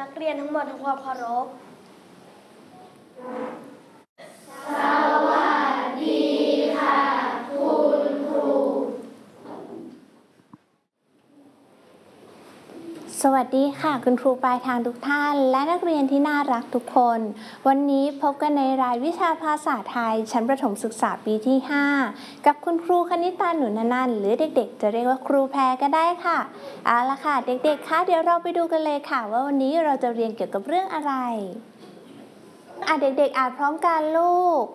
นักเรียนทั้งหมดทำความเคารพสวัสดีค่ะคุณครูสวัสดีค่ะคุณครูปลายทางทุกท่านและนักเรียนที่น่ารักทุกคนวันนี้พบกันในรายวิชาภาษาไทยชั้นประถมศึกษาปีที่ 5กับคุณครูคณิตาหนุนนันท์หรือเด็กๆจะเรียกว่าครูแพรก็ได้ค่ะเอาละค่ะเด็กๆคะเดี๋ยวเราไปดูกันเลยค่ะว่าวันนี้เราจะเรียนเกี่ยวกับเรื่องอะไรเด็กๆอ่านพร้อมกันลูก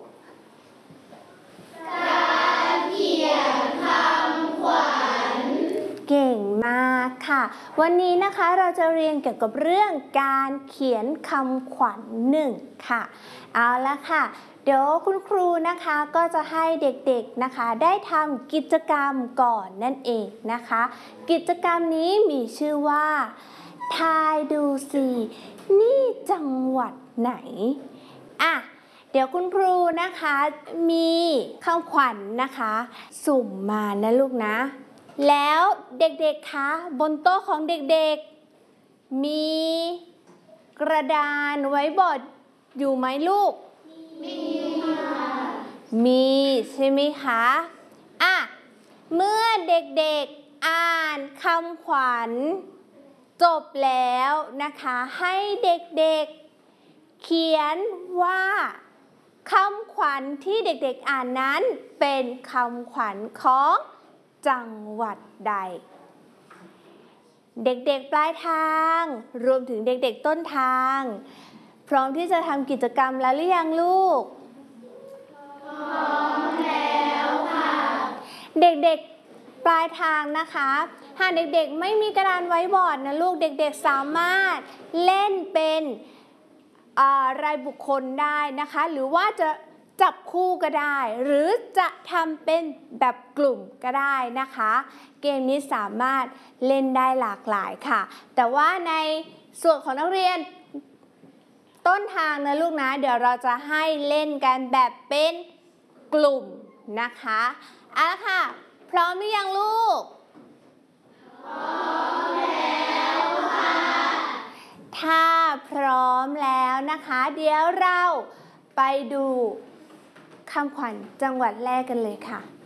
การเขียนคำขวัญเก่งมากค่ะวันนี้นะคะเราจะเรียนเกี่ยวกับเรื่องการเขียนคำขวัญ1ค่ะเอาละค่ะเดี๋ยวคุณครูนะคะก็จะให้เด็กๆนะคะได้ทำกิจกรรมก่อนนั่นเองนะคะกิจกรรมนี้มีชื่อว่าทายดูสินี่จังหวัดไหนเดี๋ยวคุณครูนะคะมีคำขวัญนะคะสุ่มมานะลูกนะแล้วเด็กๆคะบนโต๊ะของเด็กๆมีกระดานไว้บอร์ดอยู่ไหมลูกมีค่ะมีใช่ไหมคะเมื่อเด็กๆอ่านคำขวัญจบแล้วนะคะให้เด็กๆเขียนว่าคำขวัญที่เด็กๆอ่านนั้นเป็นคำขวัญของจังหวัดใดเด็กๆปลายทางรวมถึงเด็กๆต้นทางพร้อมที่จะทำกิจกรรมแล้วหรือยังลูกพร้อมแล้วค่ะเด็กๆปลายทางนะคะหากเด็กๆไม่มีกระดานไว้บอร์ดนะลูกเด็กๆสามารถเล่นเป็นรายบุคคลได้นะคะหรือว่าจะจับคู่ก็ได้หรือจะทำเป็นแบบกลุ่มก็ได้นะคะเกมนี้สามารถเล่นได้หลากหลายค่ะแต่ว่าในส่วนของนักเรียนต้นทางนะลูกนะเดี๋ยวเราจะให้เล่นกันแบบเป็นกลุ่มนะคะเอาละค่ะพร้อมหรือยังลูกพร้อมแล้วค่ะถ้าพร้อมแล้วนะคะเดี๋ยวเราไปดูคำขวัญจังหวัดแรกกันเลยค่ะ